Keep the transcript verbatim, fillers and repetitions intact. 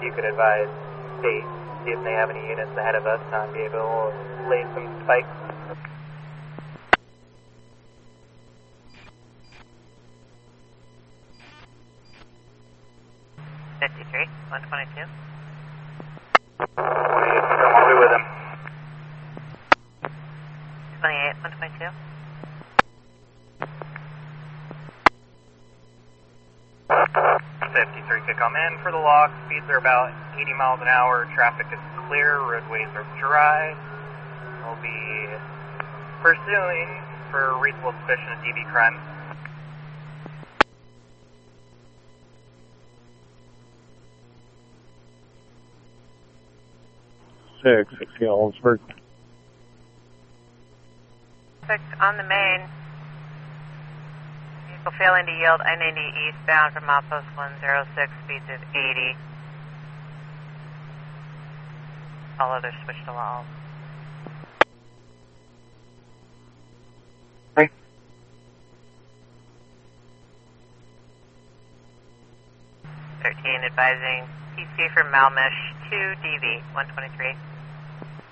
you could advise state, see if they have any units ahead of us on be able to lay some spikes. fifty-three, one twenty-two. twenty-eight, I'm all with him. twenty-eight, one twenty-two. fifty-three could come in for the lock. Speeds are about eighty miles an hour. Traffic is clear. Roadways are dry. We'll be pursuing for reasonable suspicion of D V crime. Six, six Ellensburg. Six on the main. Vehicle failing to yield I ninety eastbound from outpost one zero six, speeds of eighty. All others switch to walls. Right. thirteen advising P C from Malmish to D V one twenty-three.